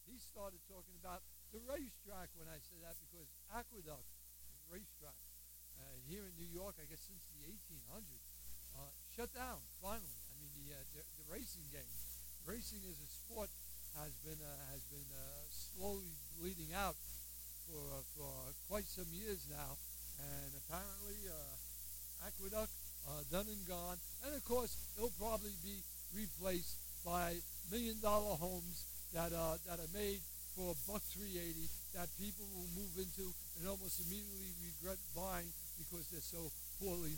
he started talking about the racetrack when I said that because Aqueduct, the racetrack, here in New York, I guess since the 1800s, shut down finally. I mean, the racing game, racing as a sport has been slowly bleeding out for quite some years now, and apparently Aqueduct done and gone, and of course it'll probably be replaced by $1 million homes that are made for $1.380 that people will move into and almost immediately regret buying because they're so poorly